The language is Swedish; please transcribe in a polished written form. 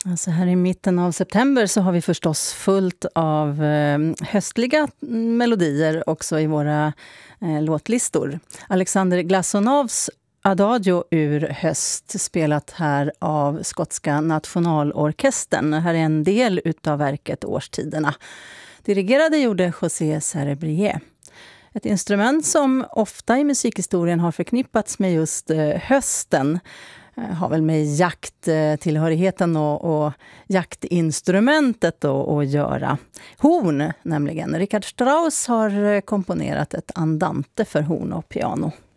Alltså här i mitten av september så har vi förstås fullt av höstliga melodier också i våra låtlistor. Alexander Glasonovs Adagio ur höst, spelat här av skotska nationalorkestern. Det här är en del utav verket Årstiderna. Dirigerade gjorde José Cerebrier. Ett instrument som ofta i musikhistorien har förknippats med just hösten. Har väl med jakttillhörigheten och jaktinstrumentet att göra. Horn nämligen. Richard Strauss har komponerat ett andante för horn och piano.